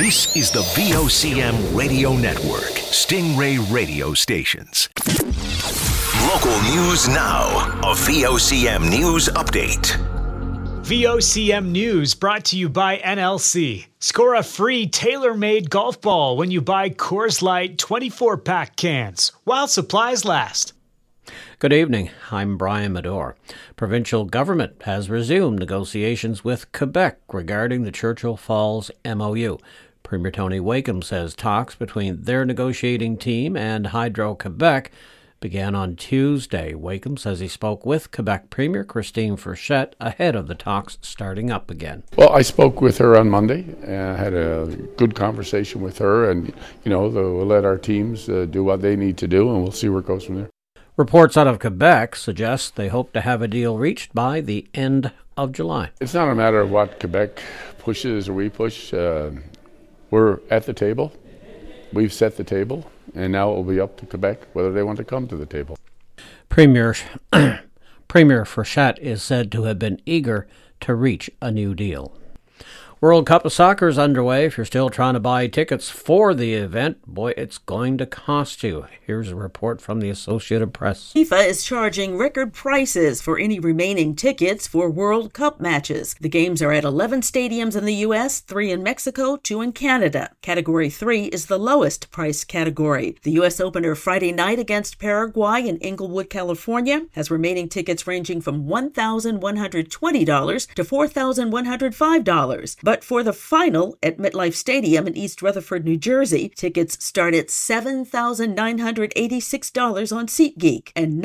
This is the VOCM Radio Network, Stingray Radio Stations. Local news now. A VOCM News Update. VOCM News brought to you by NLC. Score a free tailor-made golf ball when you buy Coors Light 24-pack cans, while supplies last. Good evening. I'm Brian Medore. Provincial government has resumed negotiations with Quebec regarding the Churchill Falls MOU. Premier Tony Wakeham says talks between their negotiating team and Hydro-Quebec began on Tuesday. Wakeham says he spoke with Quebec Premier Christine Frechette ahead of the talks starting up again. Well, I spoke with her on Monday and had a good conversation with her, and we'll let our teams do what they need to do, and we'll see where it goes from there. Reports out of Quebec suggest they hope to have a deal reached by the end of July. It's not a matter of what Quebec pushes or we push. We're at the table. We've set the table, and now it will be up to Quebec whether they want to come to the table. Premier Frechette is said to have been eager to reach a new deal. World Cup of Soccer is underway. If you're still trying to buy tickets for the event, boy, it's going to cost you. Here's a report from the Associated Press. FIFA is charging record prices for any remaining tickets for World Cup matches. The games are at 11 stadiums in the U.S., 3 in Mexico, 2 in Canada. Category 3 is the lowest price category. The U.S. opener Friday night against Paraguay in Inglewood, California, has remaining tickets ranging from $1,120 to $4,105. But for the final at MetLife Stadium in East Rutherford, New Jersey, tickets start at $7,986 on SeatGeek and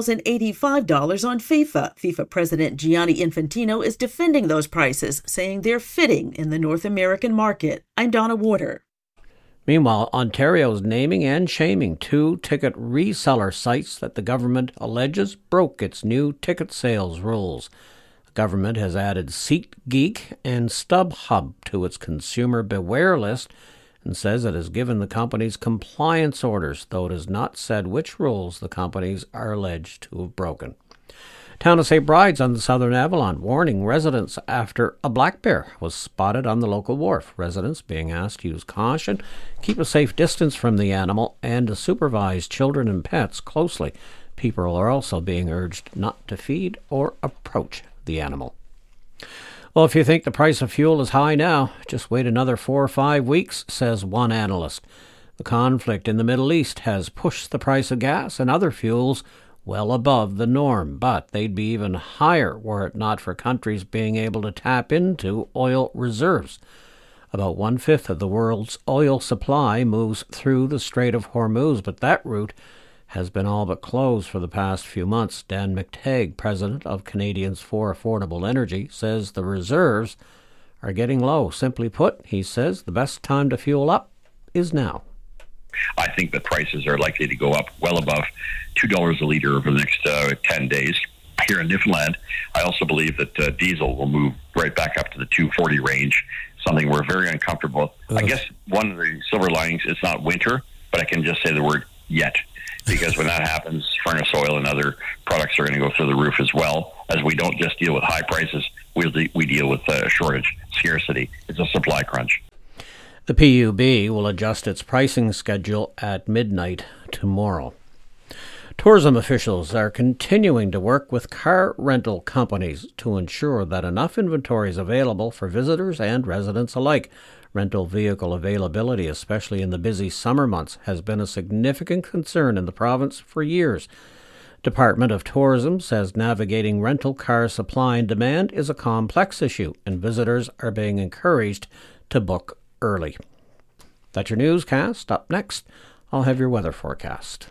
$9,085 on FIFA. FIFA President Gianni Infantino is defending those prices, saying they're fitting in the North American market. I'm Donna Warder. Meanwhile, Ontario is naming and shaming 2 ticket reseller sites that the government alleges broke its new ticket sales rules. The government has added SeatGeek and StubHub to its consumer beware list and says it has given the companies compliance orders, though it has not said which rules the companies are alleged to have broken. Town of St. Bride's on the Southern Avalon warning residents after a black bear was spotted on the local wharf. Residents being asked to use caution, keep a safe distance from the animal, and to supervise children and pets closely. People are also being urged not to feed or approach the animal. Well, if you think the price of fuel is high now, just wait another 4 or 5 weeks, says one analyst. The conflict in the Middle East has pushed the price of gas and other fuels well above the norm, but they'd be even higher were it not for countries being able to tap into oil reserves. About 1/5 of the world's oil supply moves through the Strait of Hormuz, but that route has been all but closed for the past few months. Dan McTagg, president of Canadians for Affordable Energy, says the reserves are getting low. Simply put, he says the best time to fuel up is now. I think that prices are likely to go up well above $2 a litre over the next 10 days. Here in Newfoundland, I also believe that diesel will move right back up to the $2.40 range, something we're very uncomfortable with. I guess one of the silver linings, it's not winter, but I can just say the word yet. Because when that happens, furnace oil and other products are going to go through the roof as well, as we don't just deal with high prices, we deal with shortage, scarcity. It's a supply crunch. The PUB will adjust its pricing schedule at midnight tomorrow. Tourism officials are continuing to work with car rental companies to ensure that enough inventory is available for visitors and residents alike. Rental vehicle availability, especially in the busy summer months, has been a significant concern in the province for years. Department of Tourism says navigating rental car supply and demand is a complex issue, and visitors are being encouraged to book early. That's your newscast. Up next, I'll have your weather forecast.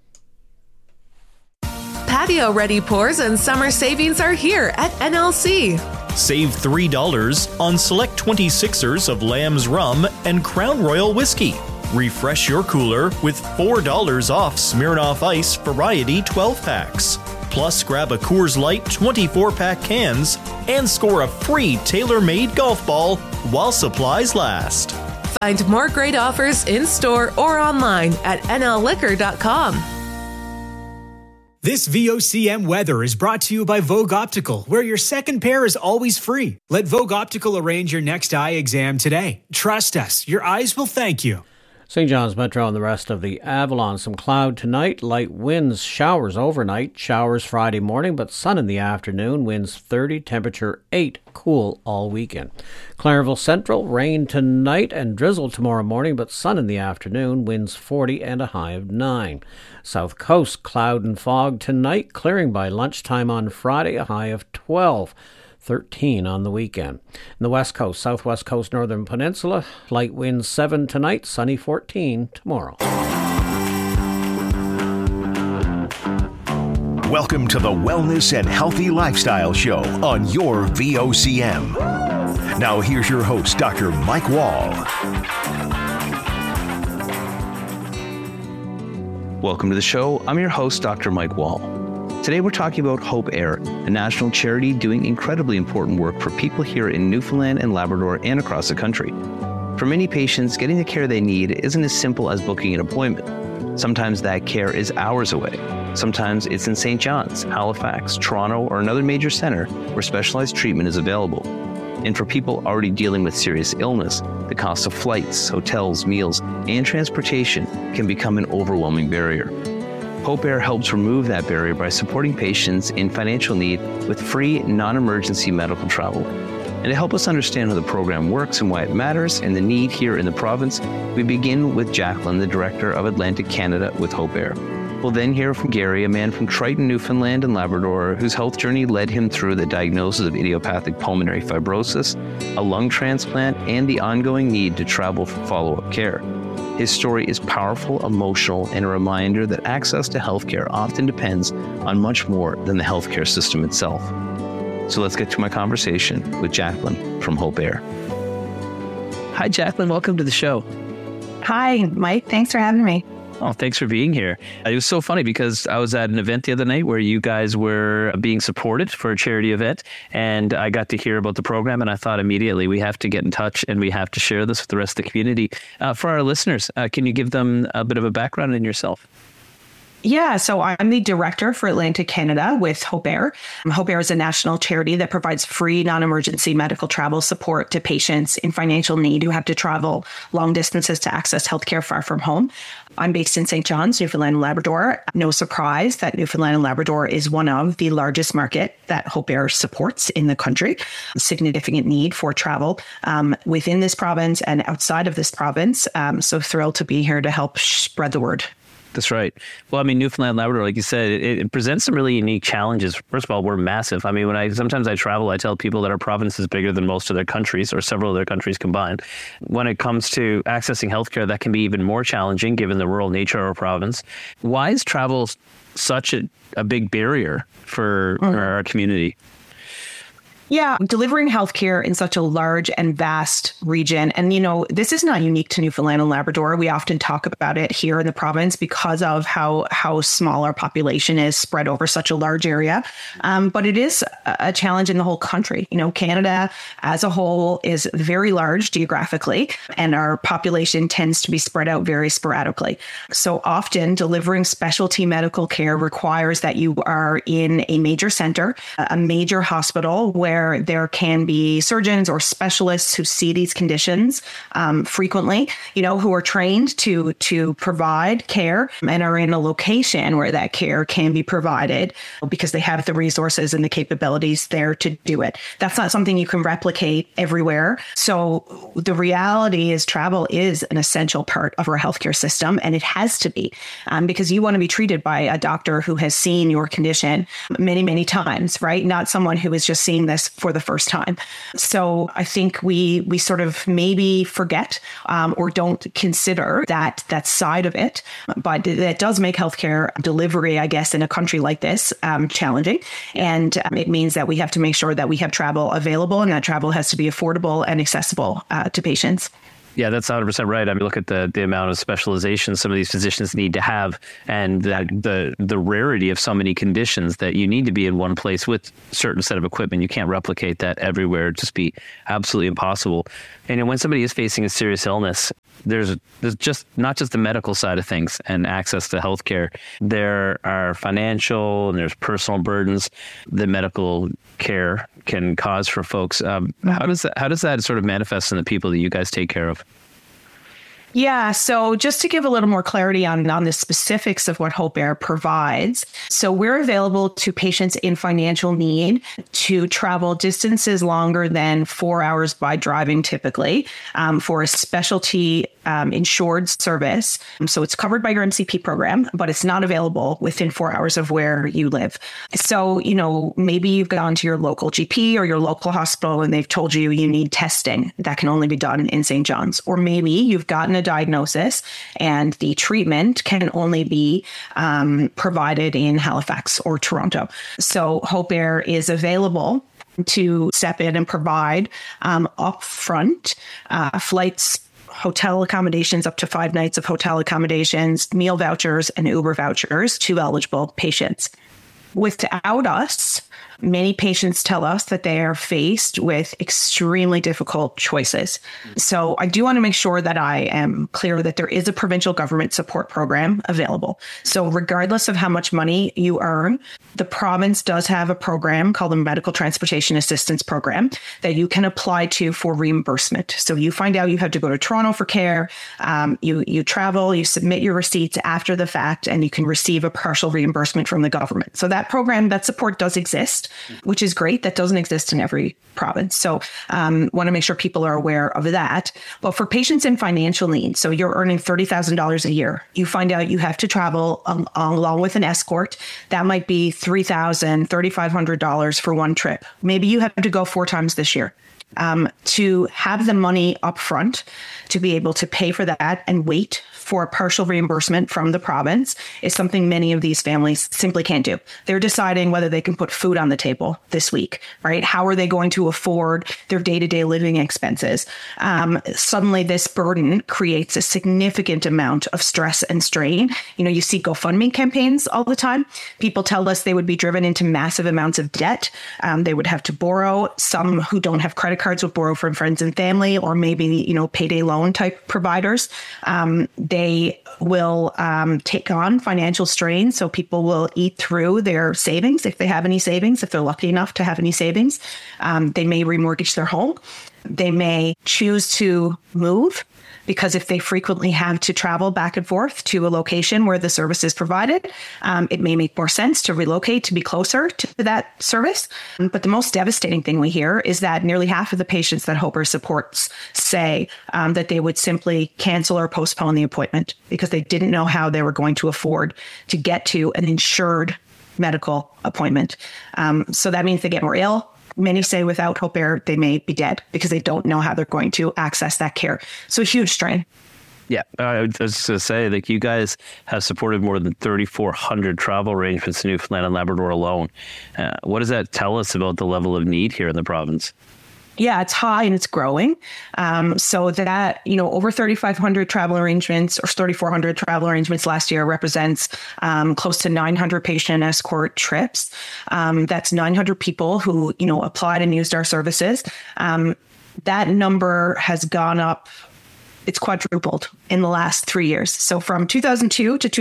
Patio-ready pours and summer savings are here at NLC. Save $3 on select 26ers of Lamb's Rum and Crown Royal Whiskey. Refresh your cooler with $4 off Smirnoff Ice Variety 12-packs. Plus, grab a Coors Light 24-pack cans and score a free tailor-made golf ball while supplies last. Find more great offers in-store or online at nlliquor.com. This VOCM weather is brought to you by Vogue Optical, where your second pair is always free. Let Vogue Optical arrange your next eye exam today. Trust us, your eyes will thank you. St. John's Metro and the rest of the Avalon. Some cloud tonight, light winds, showers overnight, showers Friday morning, but sun in the afternoon, winds 30, temperature 8, cool all weekend. Clarenville Central, rain tonight and drizzle tomorrow morning, but sun in the afternoon, winds 40 and a high of 9. South Coast, cloud and fog tonight, clearing by lunchtime on Friday, a high of 12. 13 on the weekend. In the West Coast, Southwest Coast, Northern Peninsula, light winds 7 tonight, sunny 14 tomorrow. Welcome to the Wellness and Healthy Lifestyle Show on your VOCM. Now here's your host, Dr. Mike Wall. Welcome to the show. I'm your host, Dr. Mike Wall. Today we're talking about Hope Air, a national charity doing incredibly important work for people here in Newfoundland and Labrador and across the country. For many patients, getting the care they need isn't as simple as booking an appointment. Sometimes that care is hours away. Sometimes it's in St. John's, Halifax, Toronto, or another major center where specialized treatment is available. And for people already dealing with serious illness, the cost of flights, hotels, meals, and transportation can become an overwhelming barrier. Hope Air helps remove that barrier by supporting patients in financial need with free, non-emergency medical travel. And to help us understand how the program works and why it matters and the need here in the province, we begin with Jacqueline, the Director of Atlantic Canada with Hope Air. We'll then hear from Gary, a man from Triton, Newfoundland and Labrador, whose health journey led him through the diagnosis of idiopathic pulmonary fibrosis, a lung transplant, and the ongoing need to travel for follow-up care. His story is powerful, emotional, and a reminder that access to healthcare often depends on much more than the healthcare system itself. So let's get to my conversation with Jacqueline from Hope Air. Hi, Jacqueline. Welcome to the show. Hi, Mike. Thanks for having me. Oh, thanks for being here. It was so funny because I was at an event the other night where you guys were being supported for a charity event, and I got to hear about the program, and I thought immediately we have to get in touch and we have to share this with the rest of the community. For our listeners, can you give them a bit of a background in yourself? Yeah, so I'm the director for Atlantic Canada with Hope Air. Hope Air is a national charity that provides free non-emergency medical travel support to patients in financial need who have to travel long distances to access healthcare far from home. I'm based in St. John's, Newfoundland and Labrador. No surprise that Newfoundland and Labrador is one of the largest market that Hope Air supports in the country. Significant need for travel within this province and outside of this province. So thrilled to be here to help spread the word. That's right. Well, I mean, Newfoundland and Labrador, like you said, it presents some really unique challenges. First of all, we're massive. I mean, sometimes I travel, I tell people that our province is bigger than most of their countries or several of their countries combined. When it comes to accessing healthcare, that can be even more challenging given the rural nature of our province. Why is travel such a big barrier for our community? Yeah, delivering healthcare in such a large and vast region. And, this is not unique to Newfoundland and Labrador. We often talk about it here in the province because of how small our population is spread over such a large area. But it is a challenge in the whole country. Canada as a whole is very large geographically, and our population tends to be spread out very sporadically. So often delivering specialty medical care requires that you are in a major center, a major hospital where there can be surgeons or specialists who see these conditions frequently, who are trained to provide care and are in a location where that care can be provided because they have the resources and the capabilities there to do it. That's not something you can replicate everywhere. So the reality is travel is an essential part of our healthcare system, and it has to be because you want to be treated by a doctor who has seen your condition many, many times, right? Not someone who is just seeing this for the first time. So I think we sort of maybe forget or don't consider that side of it. But that does make healthcare delivery, I guess, in a country like this challenging. And it means that we have to make sure that we have travel available, and that travel has to be affordable and accessible to patients. Yeah, that's 100% right. I mean, look at the amount of specialization some of these physicians need to have, and that the rarity of so many conditions that you need to be in one place with a certain set of equipment. You can't replicate that everywhere. It'd just be absolutely impossible. And when somebody is facing a serious illness, there's just not just the medical side of things and access to healthcare. There are financial and there's personal burdens that medical care can cause for folks. How does that sort of manifest in the people that you guys take care of? Yeah. So just to give a little more clarity on the specifics of what Hope Air provides. So we're available to patients in financial need to travel distances longer than 4 hours by driving, typically, for a specialty insured service. So it's covered by your MCP program, but it's not available within 4 hours of where you live. So, maybe you've gone to your local GP or your local hospital and they've told you you need testing that can only be done in St. John's. Or maybe you've gotten a diagnosis and the treatment can only be provided in Halifax or Toronto. So Hope Air is available to step in and provide upfront flights, hotel accommodations, up to 5 nights of hotel accommodations, meal vouchers, and Uber vouchers to eligible patients. Without us, many patients tell us that they are faced with extremely difficult choices. So I do want to make sure that I am clear that there is a provincial government support program available. So regardless of how much money you earn, the province does have a program called the Medical Transportation Assistance Program that you can apply to for reimbursement. So you find out you have to go to Toronto for care, you travel, you submit your receipts after the fact, and you can receive a partial reimbursement from the government. So that program, that support does exist, which is great. That doesn't exist in every province. So want to make sure people are aware of that. But for patients in financial need, so you're earning $30,000 a year, you find out you have to travel along with an escort. That might be $3,000, $3,500 for one trip. Maybe you have to go 4 times this year. To have the money up front to be able to pay for that and wait for a partial reimbursement from the province is something many of these families simply can't do. They're deciding whether they can put food on the table this week, right? How are they going to afford their day-to-day living expenses? Suddenly this burden creates a significant amount of stress and strain. You see GoFundMe campaigns all the time. People tell us they would be driven into massive amounts of debt. They would have to borrow. Some who don't have credit cards would borrow from friends and family, or maybe, payday loan type providers. They will take on financial strain. So people will eat through their savings if they have any savings, if they're lucky enough to have any savings. They may remortgage their home. They may choose to move, because if they frequently have to travel back and forth to a location where the service is provided, it may make more sense to relocate to be closer to that service. But the most devastating thing we hear is that nearly half of the patients that Hope Air supports say that they would simply cancel or postpone the appointment because they didn't know how they were going to afford to get to an insured medical appointment. So that means they get more ill. Many say without Hope Air, they may be dead because they don't know how they're going to access that care. So a huge strain. Yeah, I was just going to say, you guys have supported more than 3,400 travel arrangements in Newfoundland and Labrador alone. What does that tell us about the level of need here in the province? Yeah, it's high and it's growing. So that, over 3,500 travel arrangements or 3,400 travel arrangements last year represents close to 900 patient escort trips. That's 900 people who, applied and used our services. That number has gone up. It's quadrupled in the last 3 years. So from 2022 to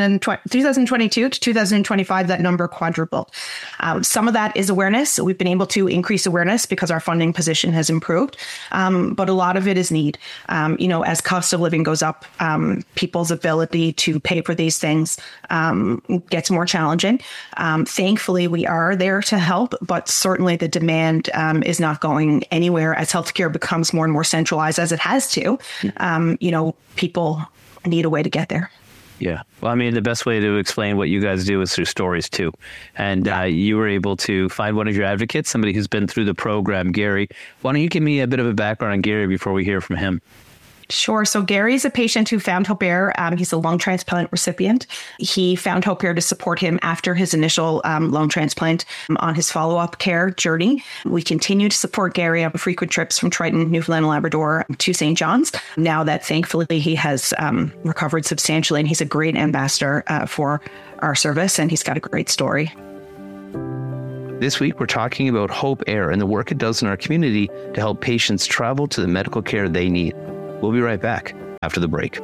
2025, that number quadrupled. Some of that is awareness. We've been able to increase awareness because our funding position has improved. But a lot of it is need. As cost of living goes up, people's ability to pay for these things gets more challenging. Thankfully, we are there to help, but certainly the demand is not going anywhere as healthcare becomes more and more centralized, as it has to. People need a way to get there. Yeah. Well, the best way to explain what you guys do is through stories too. And you were able to find one of your advocates, somebody who's been through the program, Gary. Why don't you give me a bit of a background on Gary before we hear from him? Sure. So Gary's a patient who found Hope Air. He's a lung transplant recipient. He found Hope Air to support him after his initial lung transplant on his follow-up care journey. We continue to support Gary on frequent trips from Triton, Newfoundland and Labrador to St. John's. Now that thankfully he has recovered substantially, and he's a great ambassador for our service, and he's got a great story. This week, we're talking about Hope Air and the work it does in our community to help patients travel to the medical care they need. We'll be right back after the break.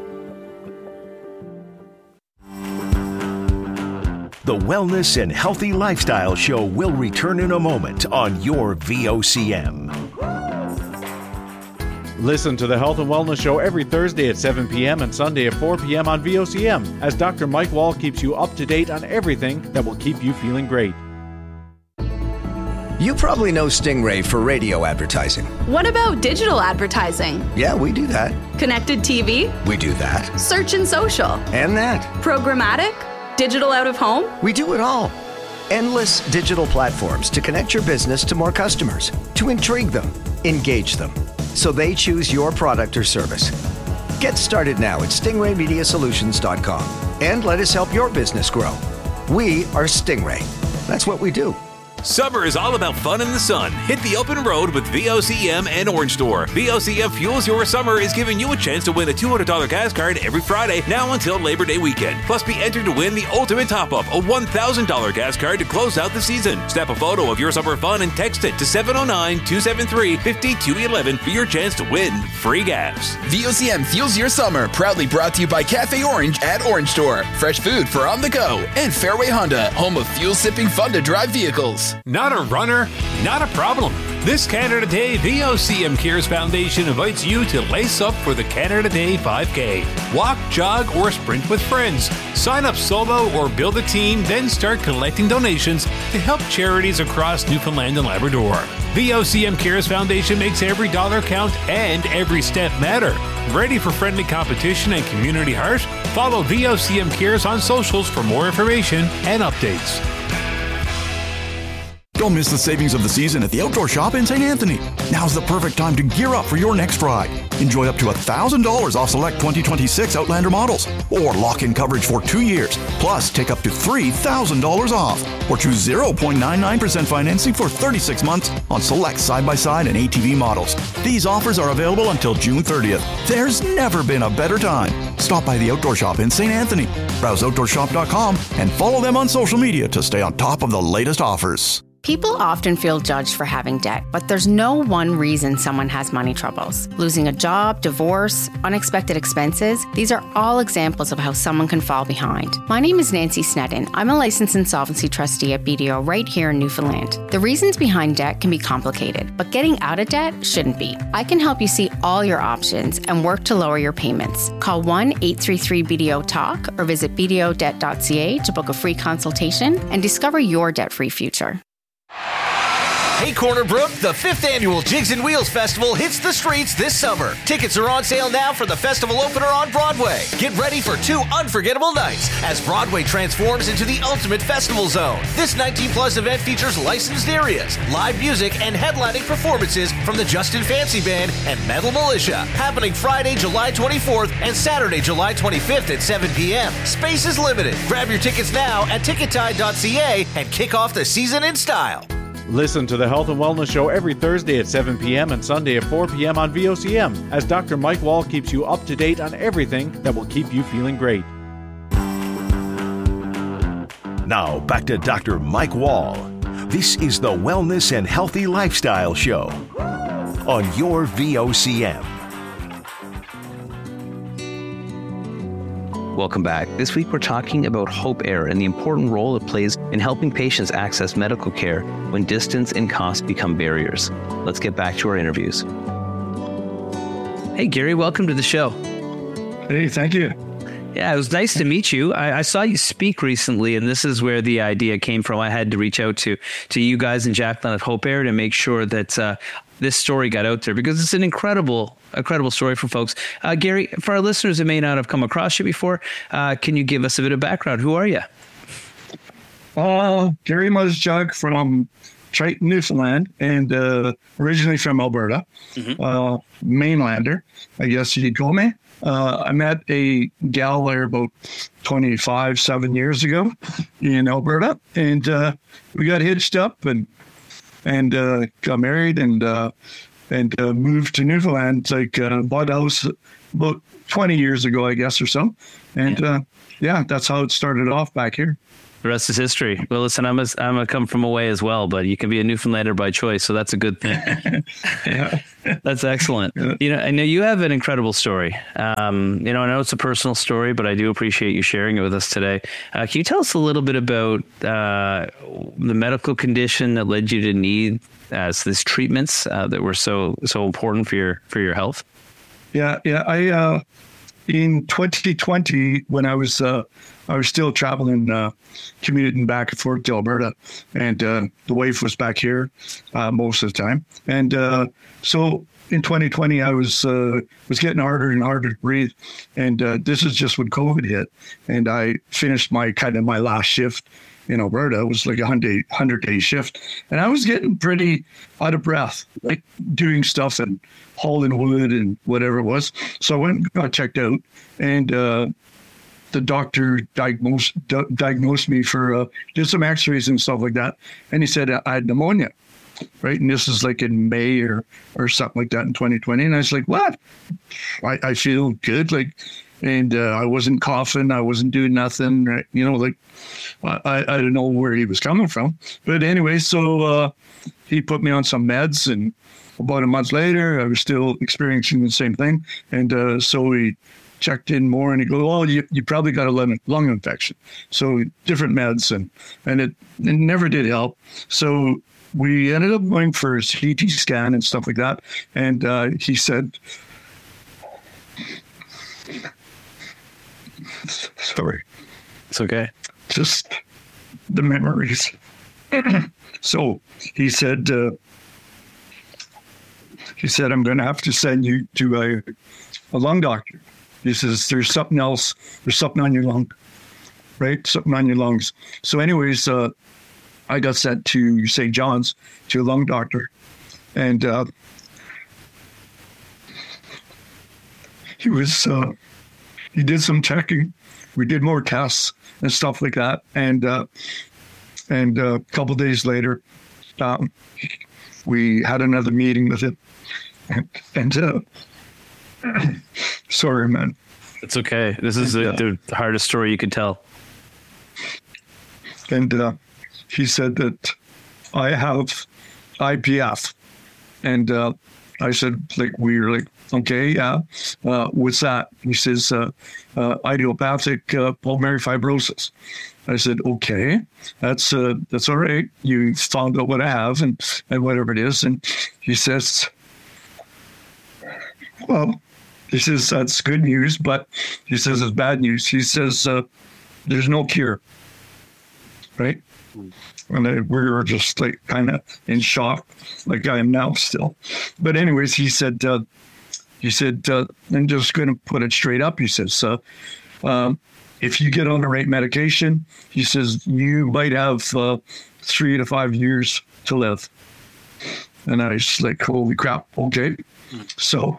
The Wellness and Healthy Lifestyle Show will return in a moment on your VOCM. Listen to the Health and Wellness Show every Thursday at 7 p.m. and Sunday at 4 p.m. on VOCM as Dr. Mike Wall keeps you up to date on everything that will keep you feeling great. You probably know Stingray for radio advertising. What about digital advertising? Yeah, we do that. Connected TV? We do that. Search and social? And that. Programmatic? Digital out of home? We do it all. Endless digital platforms to connect your business to more customers, to intrigue them, engage them, so they choose your product or service. Get started now at stingraymediasolutions.com and let us help your business grow. We are Stingray. That's what we do. Summer is all about fun in the sun. Hit the open road with VOCM and Orange Store. VOCM Fuels Your Summer is giving you a chance to win a $200 gas card every Friday now until Labor Day weekend. Plus, be entered to win the ultimate top-up, a $1,000 gas card to close out the season. Snap a photo of your summer fun and text it to 709-273-5211 for your chance to win free gas. VOCM Fuels Your Summer, proudly brought to you by Cafe Orange at Orange Store. Fresh food for on the go. And Fairway Honda, home of fuel-sipping fun-to-drive vehicles. Not a runner? Not a problem. This Canada Day, VOCM Cares Foundation invites you to lace up for the Canada Day 5K. Walk, jog, or sprint with friends. Sign up solo or build a team, then start collecting donations to help charities across Newfoundland and Labrador. VOCM Cares Foundation makes every dollar count and every step matter. Ready for friendly competition and community heart? Follow VOCM Cares on socials for more information and updates. Don't miss the savings of the season at the Outdoor Shop in St. Anthony. Now's the perfect time to gear up for your next ride. Enjoy up to $1,000 off select 2026 Outlander models, or lock in coverage for 2 years. Plus, take up to $3,000 off, or choose 0.99% financing for 36 months on select side-by-side and ATV models. These offers are available until June 30th. There's never been a better time. Stop by the Outdoor Shop in St. Anthony. Browse outdoorshop.com and follow them on social media to stay on top of the latest offers. People often feel judged for having debt, but there's no one reason someone has money troubles. Losing a job, divorce, unexpected expenses, these are all examples of how someone can fall behind. My name is Nancy Sneddon. I'm a licensed insolvency trustee at BDO right here in Newfoundland. The reasons behind debt can be complicated, but getting out of debt shouldn't be. I can help you see all your options and work to lower your payments. Call 1-833-BDO-TALK or visit bdodebt.ca to book a free consultation and discover your debt-free future. Hey Corner Brook, the 5th annual Jigs and Wheels Festival hits the streets this summer. Tickets are on sale now for the festival opener on Broadway. Get ready for 2 unforgettable nights as Broadway transforms into the ultimate festival zone. This 19-plus event features licensed areas, live music, and headlining performances from the Justin Fancy Band and Metal Militia. Happening Friday, July 24th and Saturday, July 25th at 7 p.m. Space is limited. Grab your tickets now at tickettide.ca and kick off the season in style. Listen to the Health and Wellness Show every Thursday at 7 p.m. and Sunday at 4 p.m. on VOCM as Dr. Mike Wall keeps you up to date on everything that will keep you feeling great. Now back to Dr. Mike Wall. This is the Wellness and Healthy Lifestyle Show on your VOCM. Welcome back. This week we're talking about Hope Air and the important role it plays in helping patients access medical care when distance and cost become barriers. Let's get back to our interviews. Hey, Gary, welcome to the show. Hey, thank you. Yeah, it was nice to meet you. I saw you speak recently, and this is where the idea came from. I had to reach out to you guys and Jacqueline at Hope Air to make sure that this story got out there because it's an incredible story for folks. Gary, for our listeners who may not have come across you before, can you give us a bit of background? Who are you? Gary Muzjug from Triton, Newfoundland, and originally from Alberta, mainlander, I guess you'd call me. I met a gal there about 7 years ago in Alberta, and we got hitched up and got married and moved to Newfoundland. Bought a house about 20 years ago, I guess, or so. And that's how it started off back here. The rest is history. Well, listen, I'm a come from away as well, but you can be a Newfoundlander by choice, so that's a good thing. That's excellent. Yeah. I know you have an incredible story. I know it's a personal story, but I do appreciate you sharing it with us today. Can you tell us a little bit about the medical condition that led you to need these treatments that were so important for your health? Yeah. I in 2020, when I was still traveling, commuting back and forth to Alberta, and the wife was back here most of the time. And so in 2020, I was getting harder and harder to breathe. And this is just when COVID hit, and I finished my last shift in Alberta. It was like a 100-day shift, and I was getting pretty out of breath, like doing stuff and hauling wood and whatever it was. So I went and got checked out, and the doctor diagnosed me for did some X-rays and stuff like that, and he said I had pneumonia, right? And this is like in May or something like that in 2020, and I was like, what? I feel good, like. And I wasn't coughing. I wasn't doing nothing. Right? I don't know where he was coming from. But anyway, so he put me on some meds. And about a month later, I was still experiencing the same thing. And so he checked in more, and he goes, "Oh, you probably got a lung infection." So different meds, and it never did help. So we ended up going for a CT scan and stuff like that. And he said, sorry. It's okay. Just the memories. So he said, I'm going to have to send you to a lung doctor. He says, there's something else. There's something on your lung, right? Something on your lungs. So anyways, I got sent to St. John's to a lung doctor. And he did some checking. We did more tests and stuff like that. And a couple of days later, we had another meeting with him. And sorry, man. It's okay. This is the hardest story you could tell. And he said that I have IPF. And I said, we were like, okay, yeah. What's that? He says, idiopathic pulmonary fibrosis. I said, okay, that's all right. You found out what I have and whatever it is. And he says, well, he says, that's good news, but he says it's bad news. He says, there's no cure, right? And we were just like kind of in shock, like I am now still. But anyways, he said, I'm just going to put it straight up. He says, if you get on the right medication, he says, you might have 3 to 5 years to live. And I was like, holy crap. Okay. So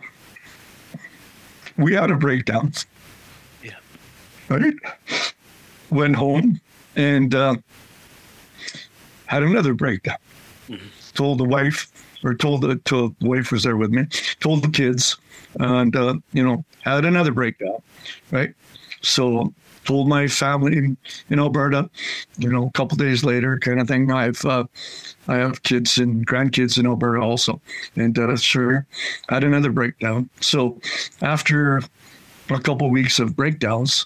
we had a breakdown. Yeah. Right. Went home and had another breakdown. Mm-hmm. Told the wife was there with me, told the kids, and, had another breakdown, right? So told my family in Alberta, a couple days later kind of thing. I have kids and grandkids in Alberta also. And sure, had another breakdown. So after a couple of weeks of breakdowns,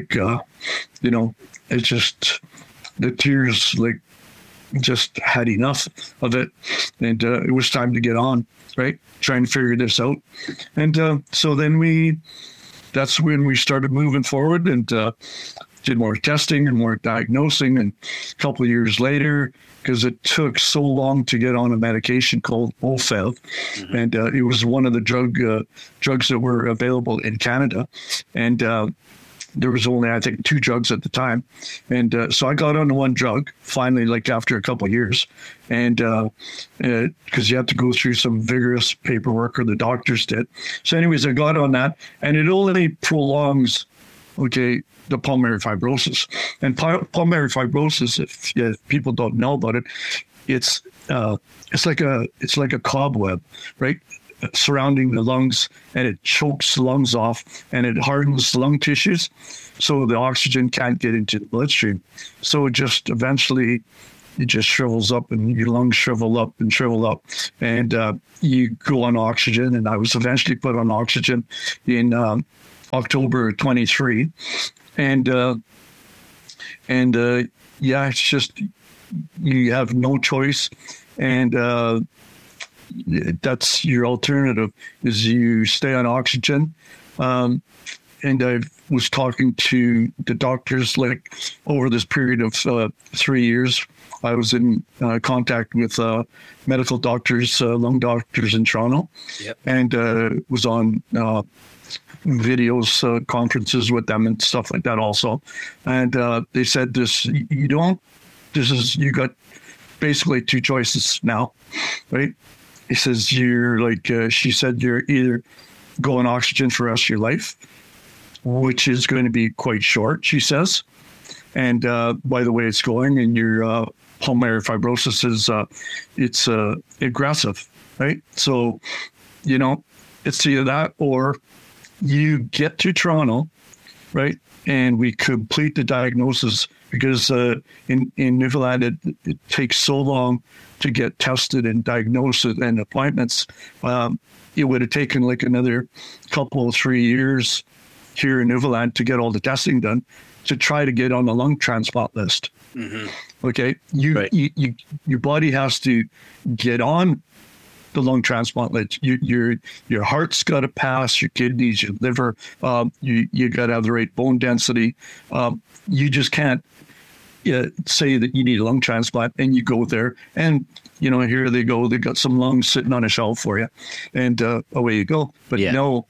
it's just the tears, just had enough of it, and it was time to get on, right? Trying to figure this out. And so then that's when we started moving forward and did more testing and more diagnosing. And a couple of years later, because it took so long to get on a medication called Ofev, and it was one of the drugs that were available in Canada. And there was only, I think, 2 drugs at the time. And so I got on one drug finally, like after a couple of years. And because you have to go through some vigorous paperwork, or the doctors did. So anyways, I got on that, and it only prolongs, the pulmonary fibrosis. And pulmonary fibrosis, if people don't know about it, it's like a cobweb, right, surrounding the lungs, and it chokes the lungs off, and it hardens the lung tissues, so the oxygen can't get into the bloodstream. So it just eventually it just shrivels up, and your lungs shrivel up, and you go on oxygen. And I was eventually put on oxygen in October 23, and it's just, you have no choice, and that's your alternative, is you stay on oxygen. And I was talking to the doctors, like, over this period of 3 years. I was in contact with medical doctors, lung doctors in Toronto, and was on videos, conferences with them and stuff like that also. And they said you got basically 2 choices now, right? He says, she said, you're either go on oxygen for the rest of your life, which is going to be quite short, she says. And by the way it's going, and your pulmonary fibrosis is, it's aggressive, right? So, it's either that, or you get to Toronto, right, and we complete the diagnosis, because in Newfoundland, it takes so long to get tested and diagnosed and appointments. It would have taken like another 3 years here in Newfoundland to get all the testing done, to try to get on the lung transplant list. Mm-hmm. Okay, your body has to get on the lung transplant list. Your heart's got to pass, your kidneys, your liver. You got to have the right bone density. You just can't say that you need a lung transplant, and you go there, and here they go. They got some lungs sitting on a shelf for you, and away you go. But no,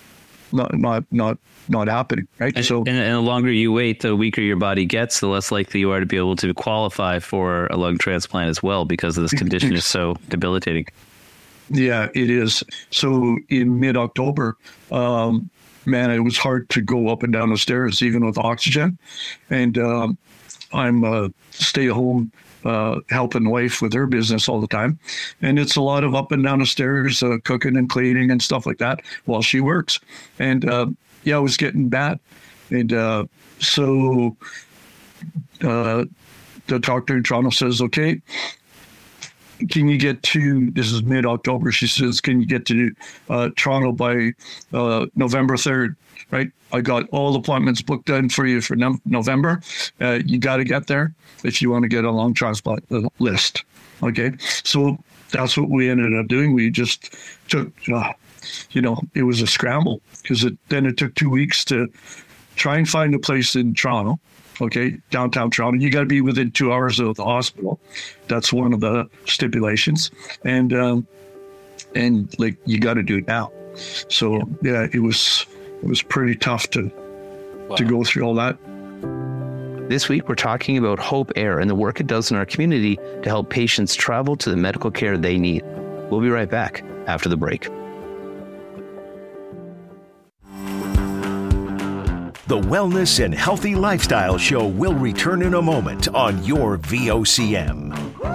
not happening, right? And the longer you wait, the weaker your body gets, the less likely you are to be able to qualify for a lung transplant as well, because this condition is so debilitating. Yeah, it is. So in mid-October, it was hard to go up and down the stairs, even with oxygen. And I'm a stay-at-home helping wife with her business all the time. And it's a lot of up and down the stairs, cooking and cleaning and stuff like that while she works. And it was getting bad. And so the doctor in Toronto says, okay, can you get to, this is mid-October, she says, can you get to Toronto by November 3rd, right? I got all appointments booked in for you for November. You got to get there if you want to get a lung transplant list, okay? So that's what we ended up doing. We just took, it was a scramble, because then it took 2 weeks to try and find a place in Toronto. Okay, downtown Toronto. You got to be within 2 hours of the hospital. That's one of the stipulations, and like, you got to do it now. So it was pretty tough to go through all that. This week, we're talking about Hope Air and the work it does in our community to help patients travel to the medical care they need. We'll be right back after the break. The Wellness and Healthy Lifestyle Show will return in a moment on your VOCM.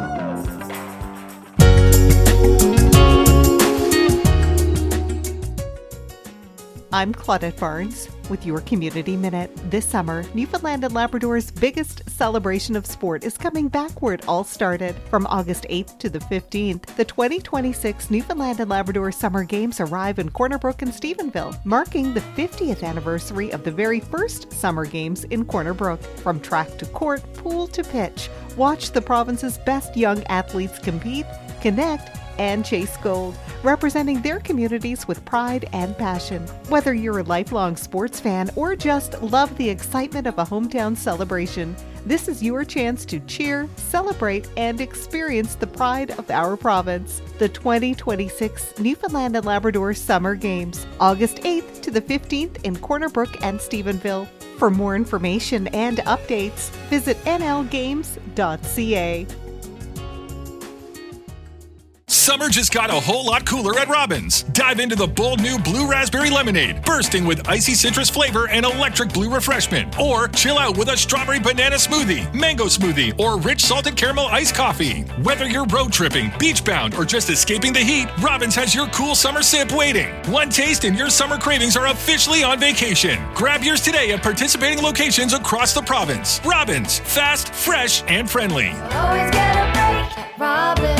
I'm Claudette Barnes with your Community Minute. This summer, Newfoundland and Labrador's biggest celebration of sport is coming back where it all started. From August 8th to the 15th, the 2026 Newfoundland and Labrador Summer Games arrive in Corner Brook and Stephenville, marking the 50th anniversary of the very first Summer Games in Corner Brook. From track to court, pool to pitch, watch the province's best young athletes compete, connect, and chase gold, representing their communities with pride and passion. Whether you're a lifelong sports fan or just love the excitement of a hometown celebration, this is your chance to cheer, celebrate, and experience the pride of our province. The 2026 Newfoundland and Labrador Summer Games, August 8th to the 15th in Corner Brook and Stephenville. For more information and updates, visit nlgames.ca. Summer just got a whole lot cooler at Robbins. Dive into the bold new Blue Raspberry Lemonade, bursting with icy citrus flavor and electric blue refreshment. Or chill out with a strawberry banana smoothie, mango smoothie, or rich salted caramel iced coffee. Whether you're road tripping, beach bound, or just escaping the heat, Robbins has your cool summer sip waiting. One taste and your summer cravings are officially on vacation. Grab yours today at participating locations across the province. Robbins, fast, fresh, and friendly. Always get a break at Robbins.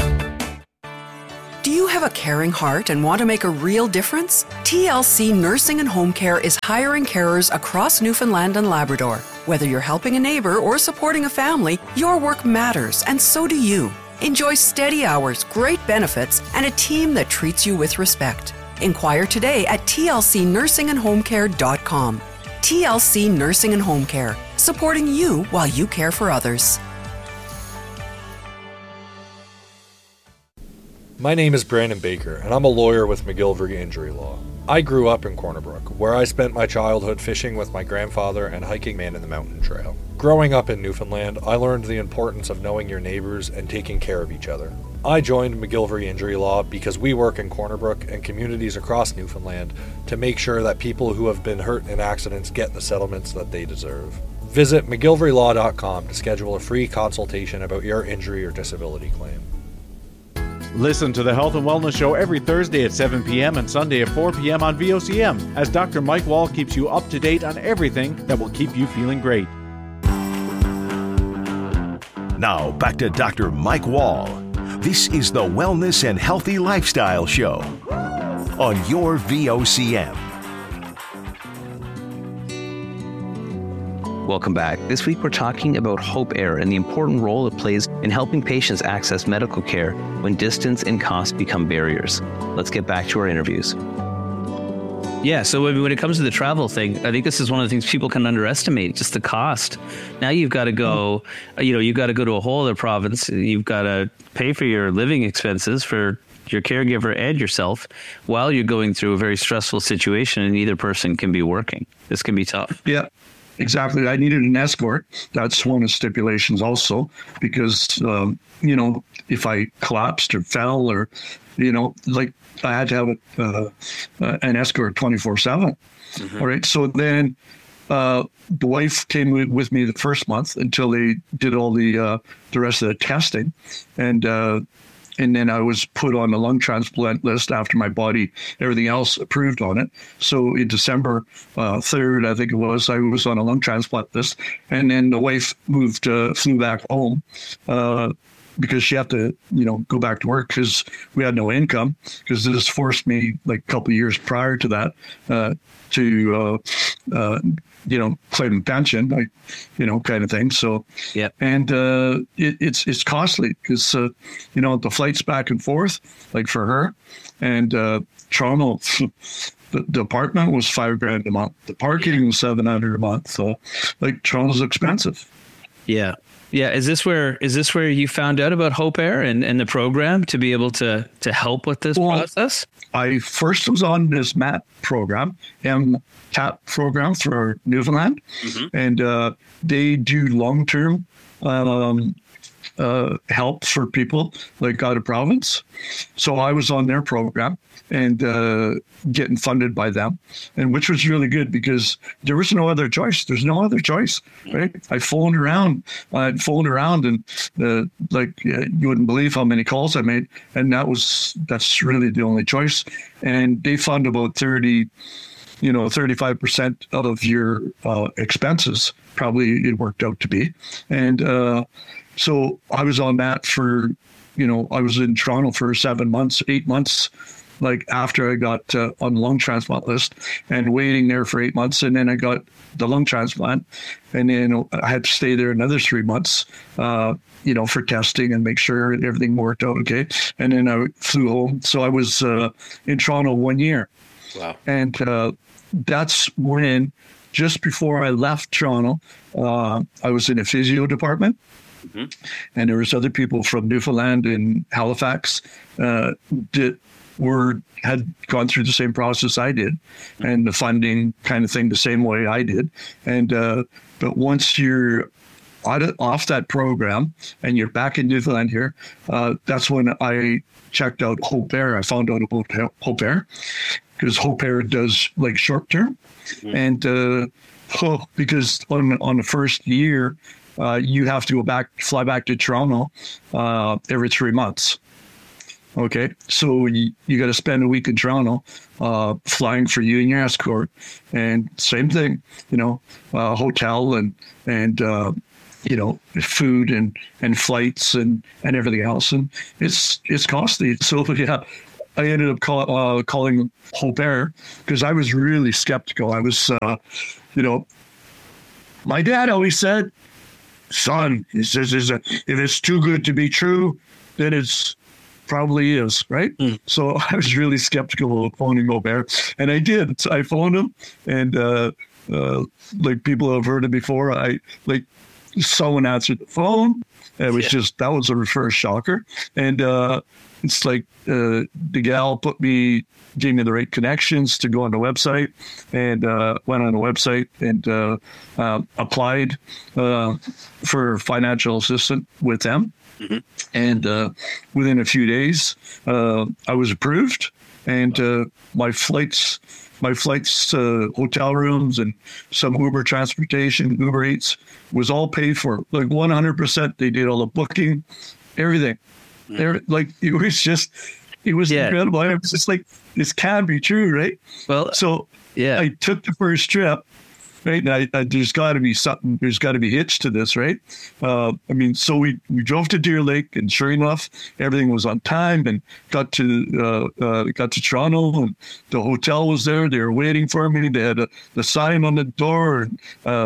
Do you have a caring heart and want to make a real difference? TLC Nursing and Home Care is hiring carers across Newfoundland and Labrador. Whether you're helping a neighbor or supporting a family, your work matters, and so do you. Enjoy steady hours, great benefits, and a team that treats you with respect. Inquire today at tlcnursingandhomecare.com. TLC Nursing and Home Care, supporting you while you care for others. My name is Brandon Baker, and I'm a lawyer with McGillivray Injury Law. I grew up in Corner Brook, where I spent my childhood fishing with my grandfather and hiking Man in the Mountain Trail. Growing up in Newfoundland, I learned the importance of knowing your neighbors and taking care of each other. I joined McGillivray Injury Law because we work in Corner Brook and communities across Newfoundland to make sure that people who have been hurt in accidents get the settlements that they deserve. Visit McGillivraylAw.com to schedule a free consultation about your injury or disability claim. Listen to the Health and Wellness Show every Thursday at 7 p.m. and Sunday at 4 p.m. on VOCM as Dr. Mike Wall keeps you up to date on everything that will keep you feeling great. Now, back to Dr. Mike Wall. This is the Wellness and Healthy Lifestyle Show on your VOCM. Welcome back. This week we're talking about Hope Air and the important role it plays in helping patients access medical care when distance and cost become barriers. Let's get back to our interviews. Yeah, so when it comes to the travel thing, I think this is one of the things people can underestimate, just the cost. Now you've got to go, you've got to go to a whole other province. You've got to pay for your living expenses for your caregiver and yourself while you're going through a very stressful situation, and neither person can be working. This can be tough. Yeah. Exactly. I needed an escort. That's one of the stipulations also, because, if I collapsed or fell or, I had to have an escort 24/7. Mm-hmm. All right. So then the wife came with me the first month until they did all the rest of the testing. And then I was put on the lung transplant list after my body, everything else approved on it. So in December 3rd, I think it was, I was on a lung transplant list. And then the wife flew back home because she had to, go back to work because we had no income, because this forced me like a couple of years prior to that to claim pension, kind of thing. So, yeah. And it's costly because, the flights back and forth, like for her, and Toronto, the apartment was $5,000 a month. The parking was $700 a month. So, Toronto's expensive. Yeah. Yeah. Is this where you found out about Hope Air and the program to be able to help with this process? I first was on this MAT program, MCAT program for Newfoundland, mm-hmm. and they do long-term help for people out of province. So I was on their program and getting funded by them, and which was really good because there was no other choice. There's no other choice, right? I phoned around and you wouldn't believe how many calls I made, and that's really the only choice. And they fund about 35% out of your expenses. Probably it worked out to be, and so I was on that for, I was in Toronto for 8 months, after I got on the lung transplant list, and waiting there for 8 months. And then I got the lung transplant, and then I had to stay there another 3 months, for testing and make sure everything worked out okay. And then I flew home. So I was in Toronto 1 year. Wow. And that's when, just before I left Toronto, I was in a physio department. Mm-hmm. And there was other people from Newfoundland and Halifax did had gone through the same process I did, and the funding kind of thing the same way I did. And but once you're off that program and you're back in Newfoundland here, that's when I checked out Hope Air. I found out about Hope Air because Hope Air does like short term, and because on the first year you have to fly back to Toronto every 3 months. Okay, so you got to spend a week in Toronto flying for you and your escort, and same thing, hotel and food and flights and everything else, and it's costly. So yeah, I ended up calling Hope Air because I was really skeptical. I was, my dad always said, "Son," he says, "if it's too good to be true, then it's." Probably is, right? So I was really skeptical of phoning Hope Air, and I did. So I phoned him, and like people have heard it before, someone answered the phone. It was that was a first shocker, and it's like the gal gave me the right connections to go on the website, and went on the website and applied for financial assistance with them. Mm-hmm. And within a few days, I was approved, and my flights, hotel rooms, and some Uber transportation, Uber Eats was all paid for, like 100%. They did all the booking, everything. Like it was incredible. I was just like, this can't be true, right? Well, so yeah, I took the first trip. Right. And there's got to be something. There's got to be hitch to this, right? So we drove to Deer Lake, and sure enough, everything was on time, and got to Toronto, and the hotel was there. They were waiting for me. They had the sign on the door, and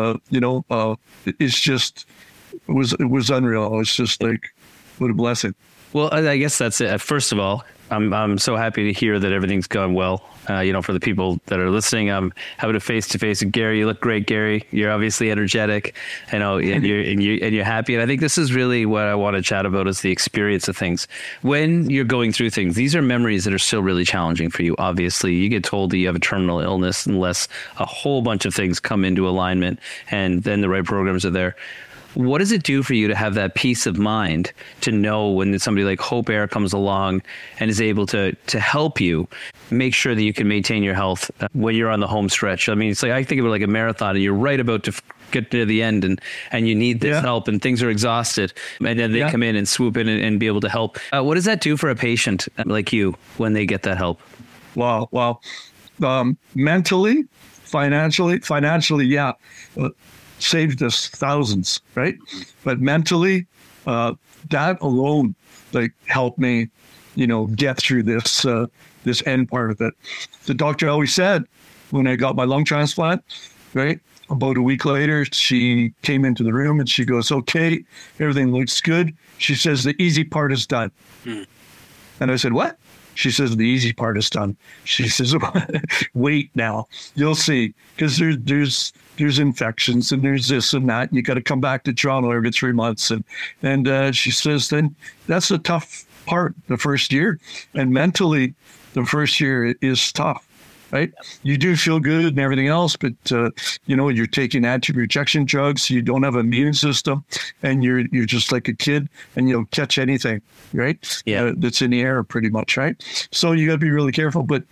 it was unreal. It was just like, what a blessing. Well, I guess that's it. First of all, I'm so happy to hear that everything's gone well. For the people that are listening, I'm having a face-to-face with Gary. You look great, Gary. You're obviously energetic, and you're happy. And I think this is really what I want to chat about, is the experience of things. When you're going through things, these are memories that are still really challenging for you. Obviously, you get told that you have a terminal illness unless a whole bunch of things come into alignment, and then the right programs are there. What does it do for you to have that peace of mind to know when somebody like Hope Air comes along and is able to help you make sure that you can maintain your health when you're on the home stretch? I mean, it's like, I think of it like a marathon, and you're right about to get to the end, and you need this help, and things are exhausted, and then they come in and swoop in and be able to help. What does that do for a patient like you when they get that help? Wow. Mentally, financially, yeah. Saved us thousands, right? But mentally, that alone, helped me, get through this end part of it. The doctor always said, when I got my lung transplant, right, about a week later, she came into the room and she goes, "Okay, everything looks good." She says, "The easy part is done." And I said, "What?" She says, "The easy part is done." She says, "Wait now, you'll see, because there's infections and there's this and that. You got to come back to Toronto every 3 months." And she says, "Then that's the tough part, the first year, and mentally, the first year is tough." Right? You do feel good and everything else, but you're taking anti-rejection drugs. You don't have an immune system, and you're just like a kid, and you'll catch anything, right? Yeah, that's in the air, pretty much, right? So you got to be really careful. But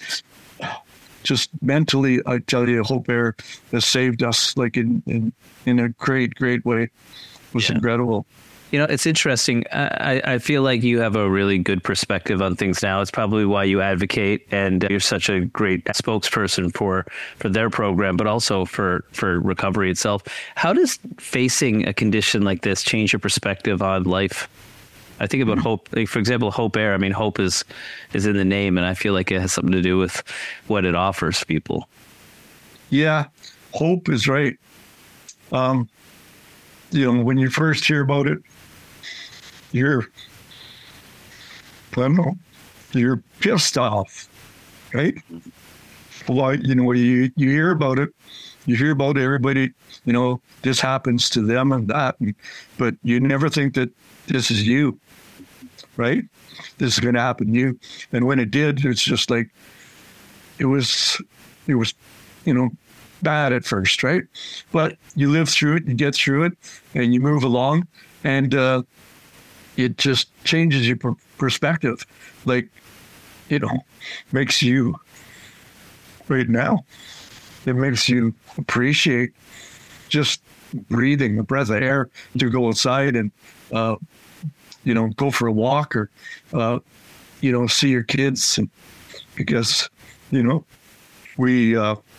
just mentally, I tell you, Hope Air has saved us, in a great way. It was incredible. It's interesting. I feel like you have a really good perspective on things now. It's probably why you advocate, and you're such a great spokesperson for their program, but also for recovery itself. How does facing a condition like this change your perspective on life? I think about hope. Like, for example, Hope Air. I mean, hope is in the name, and I feel like it has something to do with what it offers people. Yeah, hope is right. When you first hear about it, you're pissed off, right? Well, you hear about it, you hear about everybody, this happens to them and that, but you never think that this is you, right? This is going to happen to you. And when it did, it's just like, it was, bad at first, right? But you live through it, you get through it, and you move along, and it just changes your perspective. Like, makes you, right now, it makes you appreciate just breathing a breath of air to go outside and, go for a walk or, see your kids. And because, we,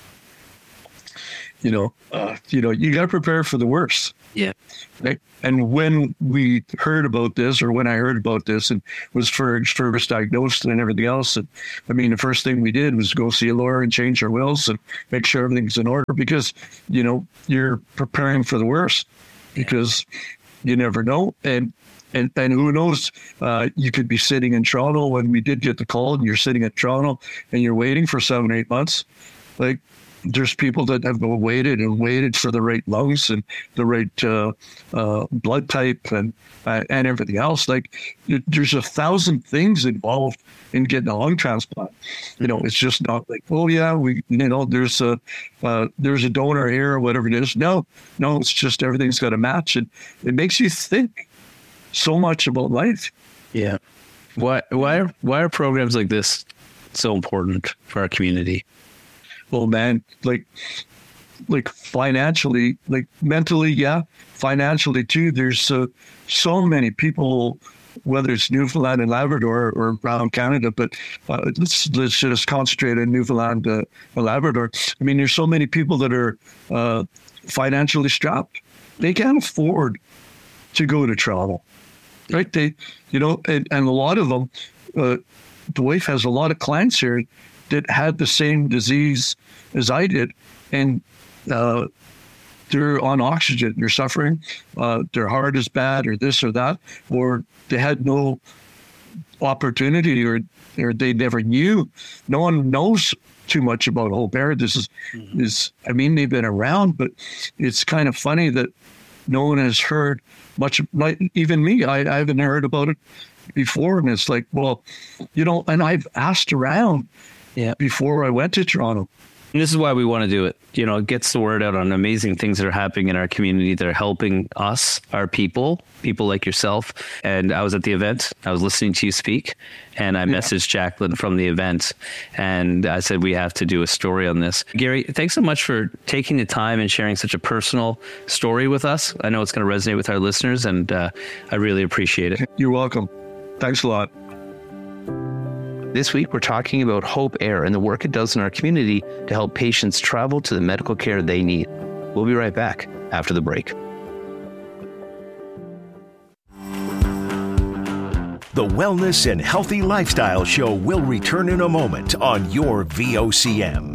you got to prepare for the worst. Yeah. Right? And when we heard about this, or when I heard about this and was first diagnosed and everything else, and the first thing we did was go see a lawyer and change our wills and make sure everything's in order, because, you're preparing for the worst, because you never know. And who knows, you could be sitting in Toronto when we did get the call, and you're sitting in Toronto and you're waiting for 7-8 months. Like, there's people that have waited for the right lungs and the right blood type and everything else. Like, there's 1,000 things involved in getting a lung transplant. It's just not like, oh yeah, there's a donor here or whatever it is. No, it's just everything's got to match, and it makes you think so much about life. Yeah. Why are programs like this so important for our community? Well, man, like financially, like mentally, yeah, financially too. There's so many people, whether it's Newfoundland and Labrador or around Canada, but let's just concentrate on Newfoundland and Labrador. There's so many people that are financially strapped. They can't afford to go to travel, right? They, and a lot of them, the wife has a lot of clients here that had the same disease as I did, and they're on oxygen, they're suffering, their heart is bad, or this or that, or they had no opportunity, or they never knew. No one knows too much about Hope Air. This is they've been around, but it's kind of funny that no one has heard much. Like, even me, I haven't heard about it before, and it's like, well, and I've asked around. Yeah. Before I went to Toronto. And this is why we want to do it. It gets the word out on amazing things that are happening in our community that are helping us, our people like yourself. And I was at the event. I was listening to you speak, and I messaged Jacqueline from the event, and I said, we have to do a story on this. Gary, thanks so much for taking the time and sharing such a personal story with us. I know it's going to resonate with our listeners, and I really appreciate it. You're welcome. Thanks a lot. This week, we're talking about Hope Air and the work it does in our community to help patients travel to the medical care they need. We'll be right back after the break. The Wellness and Healthy Lifestyle Show will return in a moment on your VOCM.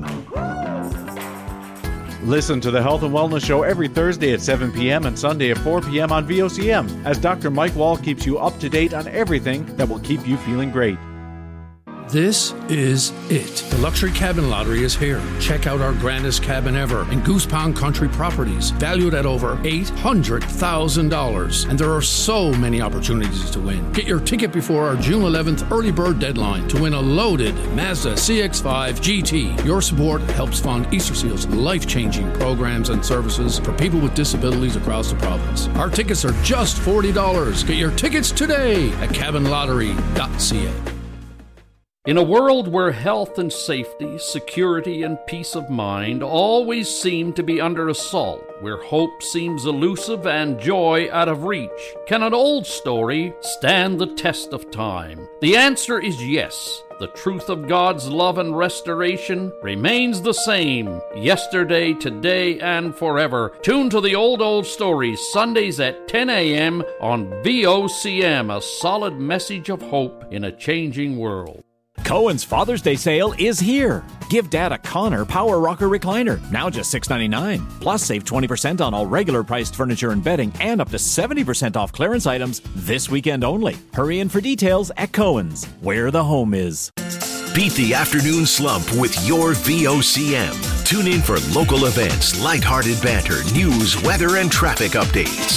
Listen to the Health and Wellness Show every Thursday at 7 p.m. and Sunday at 4 p.m. on VOCM, as Dr. Mike Wall keeps you up to date on everything that will keep you feeling great. This is it. The Luxury Cabin Lottery is here. Check out our grandest cabin ever in Goose Pond Country Properties, valued at over $800,000. And there are so many opportunities to win. Get your ticket before our June 11th early bird deadline to win a loaded Mazda CX-5 GT. Your support helps fund Easter Seal's life-changing programs and services for people with disabilities across the province. Our tickets are just $40. Get your tickets today at cabinlottery.ca. In a world where health and safety, security and peace of mind always seem to be under assault, where hope seems elusive and joy out of reach, can an old story stand the test of time? The answer is yes. The truth of God's love and restoration remains the same, yesterday, today, and forever. Tune to the old stories Sundays at 10 a.m. on VOCM, a solid message of hope in a changing world. Cohen's Father's Day sale is here. Give Dad a Connor Power Rocker Recliner, now just $6.99. Plus, save 20% on all regular priced furniture and bedding and up to 70% off clearance items this weekend only. Hurry in for details at Cohen's, where the home is. Beat the afternoon slump with your VOCM. Tune in for local events, lighthearted banter, news, weather, and traffic updates.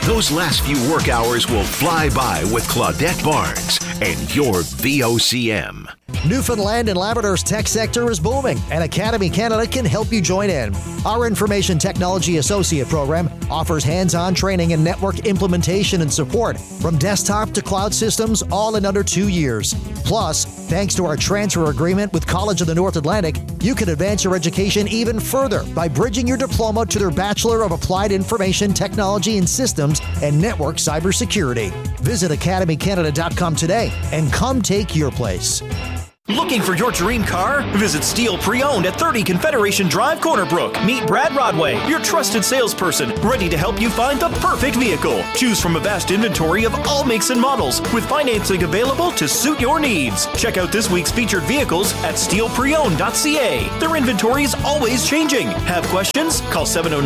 Those last few work hours will fly by with Claudette Barnes and your VOCM. Newfoundland and Labrador's tech sector is booming, and Academy Canada can help you join in. Our Information Technology Associate program offers hands-on training in network implementation and support from desktop to cloud systems, all in under 2 years. Plus, thanks to our transfer agreement with College of the North Atlantic, you can advance your education even further by bridging your diploma to their Bachelor of Applied Information Technology and Systems and Network Cybersecurity. Visit academycanada.com today and come take your place. Looking for your dream car? Visit Steel Pre-Owned at 30 Confederation Drive, Corner Brook. Meet Brad Rodway, your trusted salesperson, ready to help you find the perfect vehicle. Choose from a vast inventory of all makes and models, with financing available to suit your needs. Check out this week's featured vehicles at steelpreowned.ca. Their inventory is always changing. Have questions? Call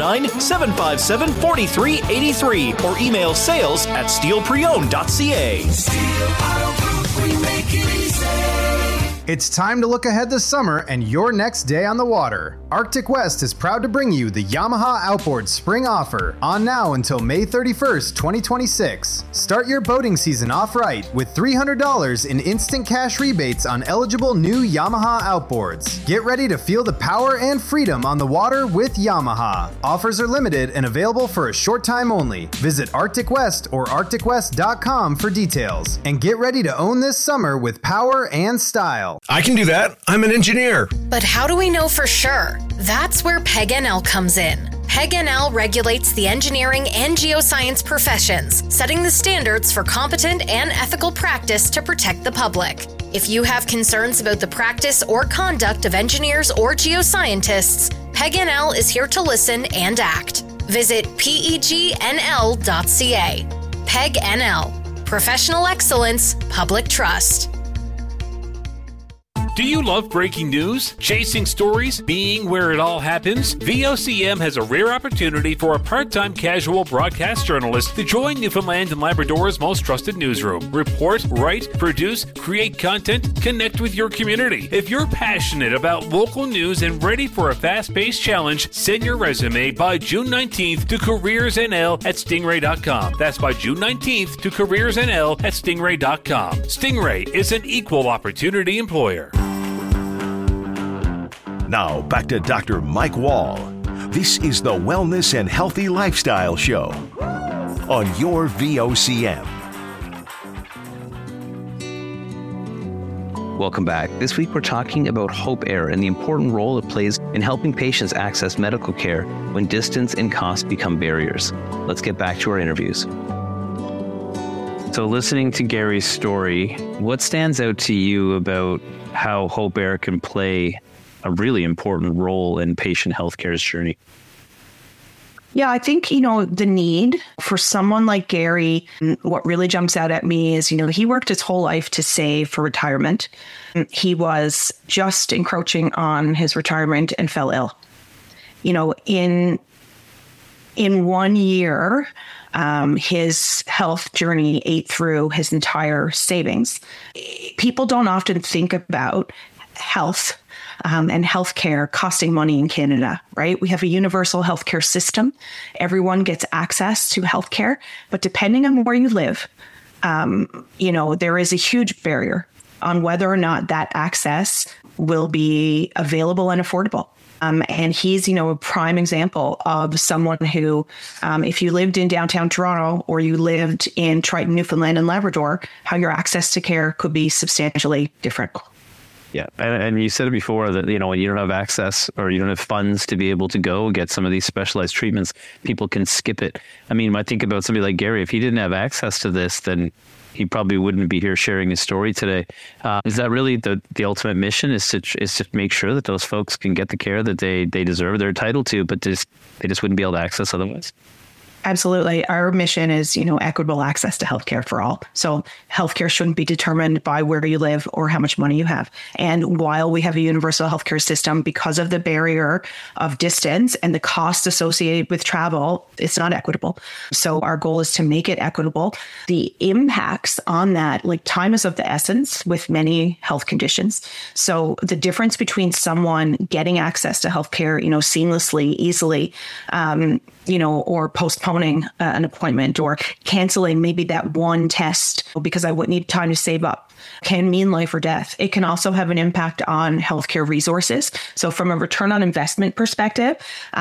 709-757-4383 or email sales@steelpreowned.ca. Steel Auto Group, we make it easy. It's time to look ahead this summer and your next day on the water. Arctic West is proud to bring you the Yamaha Outboard Spring Offer, on now until May 31st, 2026. Start your boating season off right with $300 in instant cash rebates on eligible new Yamaha outboards. Get ready to feel the power and freedom on the water with Yamaha. Offers are limited and available for a short time only. Visit Arctic West or arcticwest.com for details. And get ready to own this summer with power and style. I can do that. I'm an engineer. But how do we know for sure? That's where PEG-NL comes in. PEG-NL regulates the engineering and geoscience professions, setting the standards for competent and ethical practice to protect the public. If you have concerns about the practice or conduct of engineers or geoscientists, PEG-NL is here to listen and act. Visit pegnl.ca. PEG-NL. Professional excellence, public trust. Do you love breaking news? Chasing stories? Being where it all happens? VOCM has a rare opportunity for a part-time casual broadcast journalist to join Newfoundland and Labrador's most trusted newsroom. Report, write, produce, create content, connect with your community. If you're passionate about local news and ready for a fast-paced challenge, send your resume by June 19th to careersnl@stingray.com. That's by June 19th to careersnl@stingray.com. Stingray is an equal opportunity employer. Now, back to Dr. Mike Wall. This is the Wellness and Healthy Lifestyle Show on your VOCM. Welcome back. This week we're talking about Hope Air and the important role it plays in helping patients access medical care when distance and cost become barriers. Let's get back to our interviews. So listening to Gary's story, what stands out to you about how Hope Air can play a really important role in patient healthcare's journey? Yeah, I think, the need for someone like Gary, what really jumps out at me is, he worked his whole life to save for retirement. He was just encroaching on his retirement and fell ill. In 1 year, his health journey ate through his entire savings. People don't often think about health and healthcare costing money in Canada, right? We have a universal healthcare system. Everyone gets access to healthcare, but depending on where you live, there is a huge barrier on whether or not that access will be available and affordable. And he's, a prime example of someone who, if you lived in downtown Toronto or you lived in Triton, Newfoundland and Labrador, how your access to care could be substantially different. Yeah. And you said it before that, when you don't have access or you don't have funds to be able to go get some of these specialized treatments, people can skip it. I mean, I think about somebody like Gary, if he didn't have access to this, then he probably wouldn't be here sharing his story today. Is that really the ultimate mission, is to make sure that those folks can get the care that they deserve, they're entitled to, but they just wouldn't be able to access otherwise? Absolutely. Our mission is, equitable access to healthcare for all. So healthcare shouldn't be determined by where you live or how much money you have. And while we have a universal healthcare system, because of the barrier of distance and the cost associated with travel, it's not equitable. So our goal is to make it equitable. The impacts on that, time is of the essence with many health conditions. So the difference between someone getting access to healthcare, seamlessly, easily, or postponing postponing an appointment or canceling maybe that one test because I would need time to save up can mean life or death. It can also have an impact on healthcare resources. So from a return on investment perspective,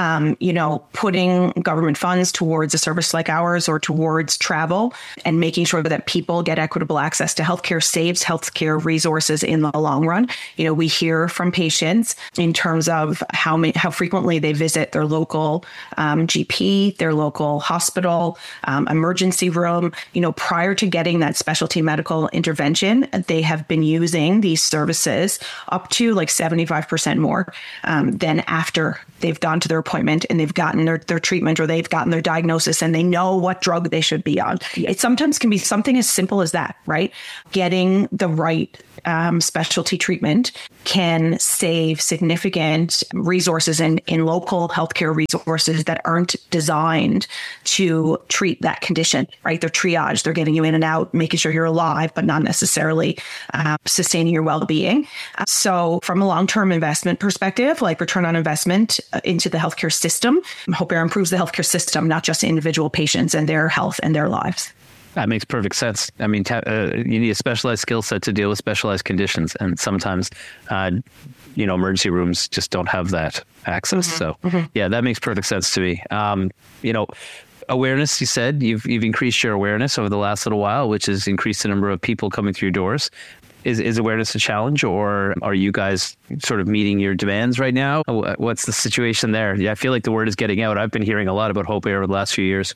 putting government funds towards a service like ours or towards travel and making sure that people get equitable access to healthcare saves healthcare resources in the long run. We hear from patients in terms of how frequently they visit their local GP, their local hospital, emergency room. Prior to getting that specialty medical intervention, they have been using these services up to like 75% more than after they've gone to their appointment and they've gotten their treatment or they've gotten their diagnosis and they know what drug they should be on. It sometimes can be something as simple as that, right? Getting the right specialty treatment can save significant resources in local healthcare resources that aren't designed to treat that condition, right? They're triage. They're getting you in and out, making sure you're alive, but not necessarily sustaining your well-being. So from a long-term investment perspective, like return on investment into the healthcare system, Hope Air improves the healthcare system, not just individual patients and their health and their lives. That makes perfect sense. I mean, you need a specialized skill set to deal with specialized conditions. And sometimes, emergency rooms just don't have that access. Mm-hmm. So, yeah, that makes perfect sense to me. Awareness, you said, you've increased your awareness over the last little while, which has increased the number of people coming through your doors. Is awareness a challenge, or are you guys sort of meeting your demands right now? What's the situation there? Yeah, I feel like the word is getting out. I've been hearing a lot about Hope Air over the last few years.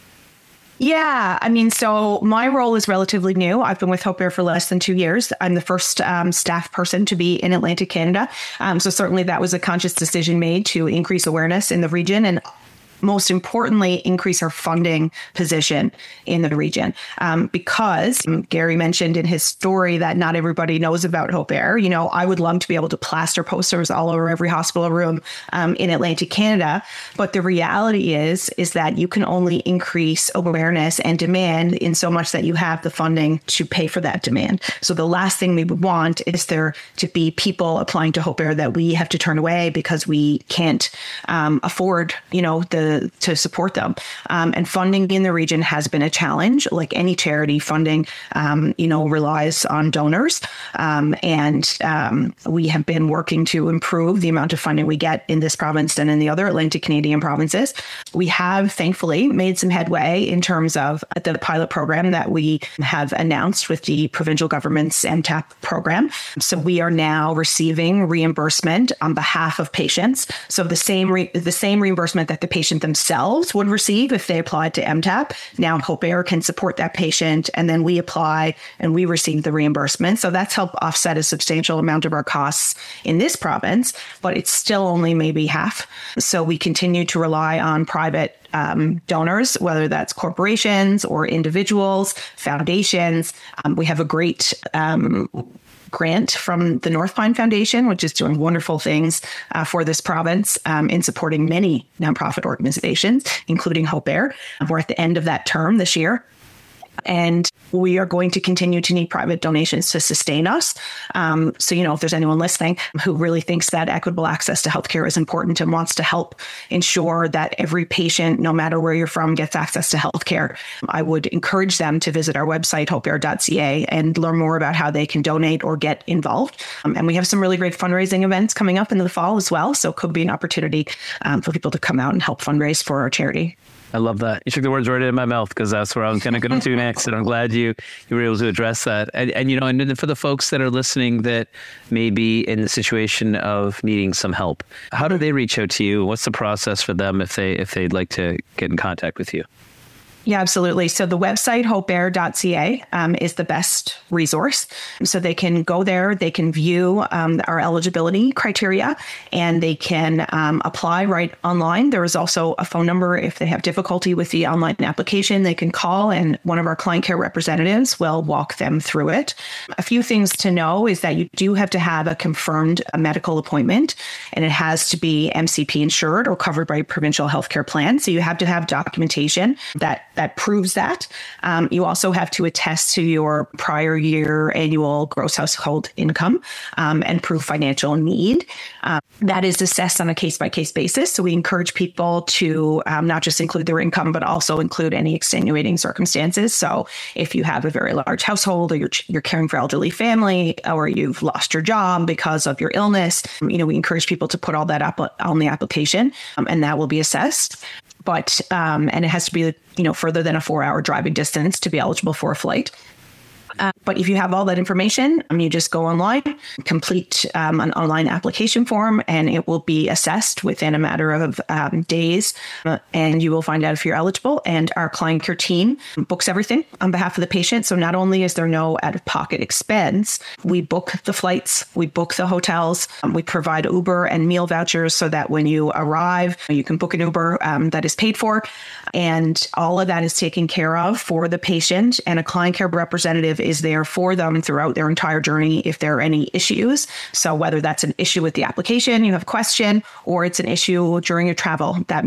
Yeah, so my role is relatively new. I've been with Hope Air for less than 2 years. I'm the first staff person to be in Atlantic Canada. So certainly that was a conscious decision made to increase awareness in the region and most importantly, increase our funding position in the region. Because Gary mentioned in his story that not everybody knows about Hope Air. I would love to be able to plaster posters all over every hospital room in Atlantic Canada. But the reality is that you can only increase awareness and demand in so much that you have the funding to pay for that demand. So the last thing we would want is there to be people applying to Hope Air that we have to turn away because we can't afford, to support them. And funding in the region has been a challenge. Like any charity, funding, relies on donors. And we have been working to improve the amount of funding we get in this province and in the other Atlantic Canadian provinces. We have thankfully made some headway in terms of the pilot program that we have announced with the provincial government's MTAP program. So we are now receiving reimbursement on behalf of patients. So the same reimbursement that the patient themselves would receive if they applied to MTAP. Now Hope Air can support that patient, and then we apply and we receive the reimbursement. So that's helped offset a substantial amount of our costs in this province, but it's still only maybe half. So we continue to rely on private donors, whether that's corporations or individuals, foundations. We have a great grant from the North Pine Foundation, which is doing wonderful things for this province in supporting many nonprofit organizations, including Hope Air. We're at the end of that term this year. And we are going to continue to need private donations to sustain us. So, if there's anyone listening who really thinks that equitable access to healthcare is important and wants to help ensure that every patient, no matter where you're from, gets access to healthcare, I would encourage them to visit our website, hopeair.ca, and learn more about how they can donate or get involved. And we have some really great fundraising events coming up in the fall as well. So it could be an opportunity for people to come out and help fundraise for our charity. I love that. You took the words right out of my mouth, because that's where I was going to go to next. And I'm glad you were able to address that. And for the folks that are listening that may be in the situation of needing some help, how do they reach out to you? What's the process for them if they'd like to get in contact with you? Yeah, absolutely. So the website, hopeair.ca, is the best resource. So they can go there, they can view our eligibility criteria, and they can apply right online. There is also a phone number if they have difficulty with the online application. They can call, and one of our client care representatives will walk them through it. A few things to know is that you do have to have a confirmed medical appointment, and it has to be MCP insured or covered by a provincial healthcare plan. So you have to have documentation that that proves that. You also have to attest to your prior year annual gross household income and prove financial need. That is assessed on a case-by-case basis. So we encourage people to not just include their income, but also include any extenuating circumstances. So if you have a very large household, or you're caring for elderly family, or you've lost your job because of your illness, we encourage people to put all that up on the application, and that will be assessed. But and it has to be further than a 4-hour driving distance to be eligible for a flight. But if you have all that information, you just go online, complete an online application form, and it will be assessed within a matter of days, and you will find out if you're eligible. And our client care team books everything on behalf of the patient. So not only is there no out-of-pocket expense, we book the flights, we book the hotels, we provide Uber and meal vouchers so that when you arrive, you can book an Uber that is paid for. And all of that is taken care of for the patient, and a client care representative is there for them throughout their entire journey if there are any issues. So whether that's an issue with the application, you have a question, or it's an issue during your travel, that